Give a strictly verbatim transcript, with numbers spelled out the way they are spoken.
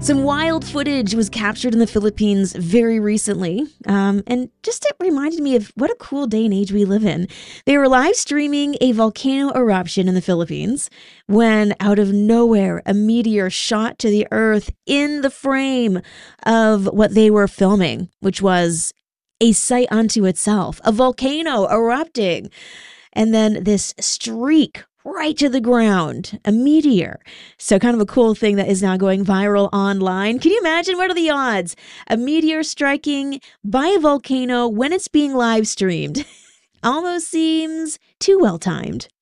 Some wild footage was captured in the Philippines very recently, um, and just it reminded me of what a cool day and age we live in. They were live streaming a volcano eruption in the Philippines when, out of nowhere, a meteor shot to the earth in the frame of what they were filming, which was a sight unto itself, a volcano erupting, and then this streak right to the ground, a meteor. So kind of a cool thing that is now going viral online. Can you imagine? What are the odds? A meteor striking by a volcano when it's being live streamed. Almost seems too well timed.